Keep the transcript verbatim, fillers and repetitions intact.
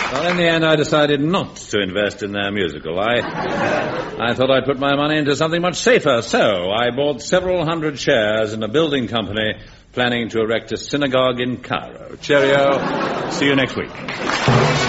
Well, in the end, I decided not to invest in their musical. I I thought I'd put my money into something much safer, so I bought several hundred shares in a building company planning to erect a synagogue in Cairo. Cheerio. See you next week.